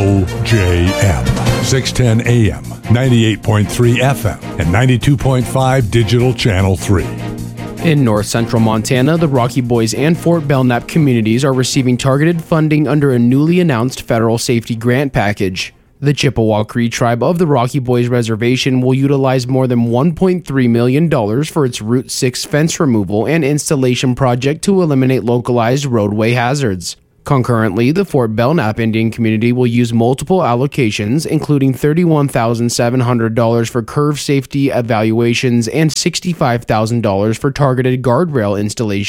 WOJM, 610 AM, 98.3 FM, and 92.5 Digital Channel 3. In north central Montana, the Rocky Boys and Fort Belknap communities are receiving targeted funding under a newly announced federal safety grant package. The Chippewa Cree tribe of the Rocky Boys Reservation will utilize more than $1.3 million for its Route 6 fence removal and installation project to eliminate localized roadway hazards. Concurrently, the Fort Belknap Indian community will use multiple allocations, including $31,700 for curve safety evaluations and $65,000 for targeted guardrail installation